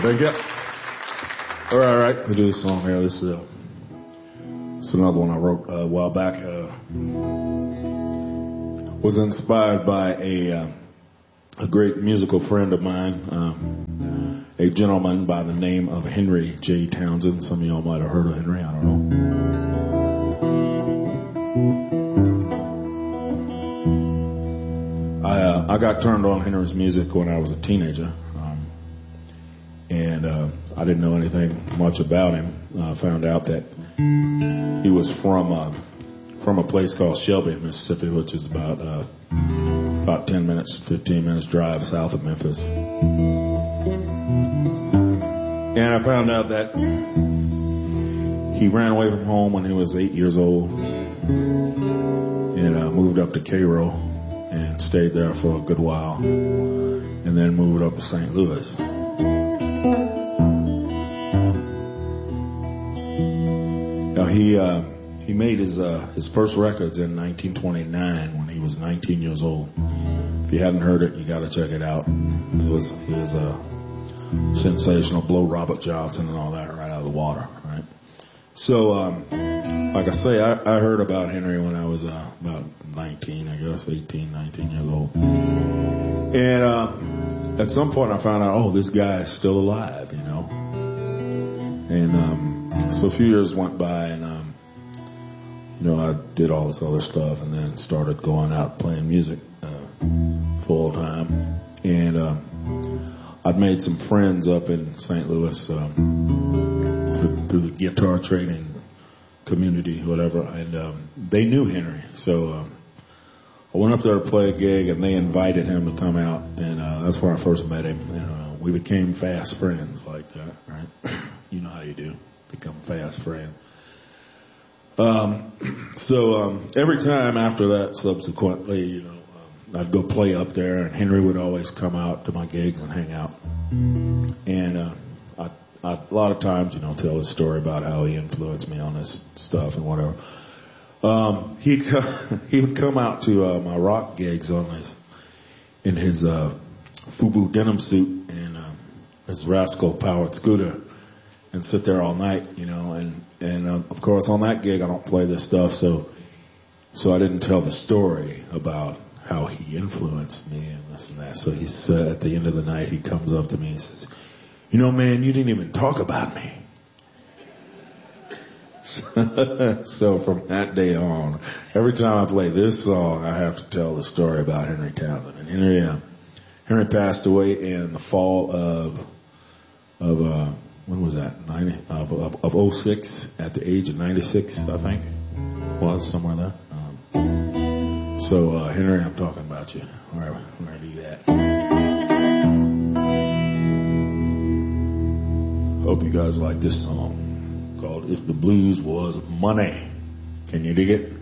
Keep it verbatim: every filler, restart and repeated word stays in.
Okay, thank you. All right, all right. We do this song here. This is, uh, this is another one I wrote uh, a while back. Uh, was inspired by a uh, a great musical friend of mine, um, a gentleman by the name of Henry J. Townsend. Some of y'all might have heard of Henry. I don't know. I uh, I got turned on Henry's music when I was a teenager. And uh, I didn't know anything much about him. I uh, found out that he was from uh, from a place called Shelby, Mississippi, which is about uh, about ten minutes, fifteen minutes drive south of Memphis. And I found out that he ran away from home when he was eight years old and uh, moved up to Cairo and stayed there for a good while, and then moved up to Saint Louis. Now he uh, he made his uh, his first records in nineteen twenty-nine when he was nineteen years old. If you hadn't heard it, you got to check it out. It was it was a uh, sensational, blow Robert Johnson and all that right out of the water, right? So, um, like I say, I, I heard about Henry when I was uh, about nineteen, I guess, eighteen, nineteen years old. And uh, at some point I found out, oh, this guy is still alive, you know. And um, so a few years went by, and, um, you know, I did all this other stuff and then started going out playing music uh, full time. And uh, I'd made some friends up in Saint Louis um, through, through the guitar training community, whatever, and um, they knew Henry. So um, I went up there to play a gig, and they invited him to come out, and uh, that's where I first met him. And uh, we became fast friends like that, right? You know how you do, become fast friends. Um, so um, every time after that, subsequently, you know, um, I'd go play up there, and Henry would always come out to my gigs and hang out. And uh, I, I, a lot of times, you know, tell his story about how he influenced me on this stuff and whatever. Um, he'd come, he would come out to uh, my rock gigs on his in his uh, FUBU denim suit and uh, his Rascal powered scooter, and sit there all night, you know. And and uh, of course on that gig I don't play this stuff, so so I didn't tell the story about how he influenced me and this and that. So he said at the end of the night, he comes up to me and says, "You know, man, you didn't even talk about me." So from that day on, every time I play this song, I have to tell the story about Henry Townsend. And Henry, uh, Henry passed away in the fall of of uh, when was that? ninety of of, of oh six at the age of ninety-six, I think. Was somewhere there. Um, so uh, Henry, I'm talking about you. Where wherever you at? Hope you guys like this song called "If the Blues Was Money." Can you dig it?